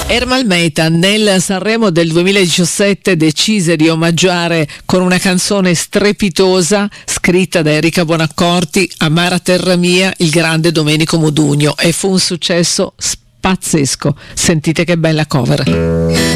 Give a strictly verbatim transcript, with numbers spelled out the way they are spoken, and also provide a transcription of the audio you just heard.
Ermal Meta nel Sanremo del duemiladiciassette decise di omaggiare con una canzone strepitosa scritta da Enrica Bonaccorti, Amara terra mia, il grande Domenico Modugno, e fu un successo pazzesco. Sentite che bella cover.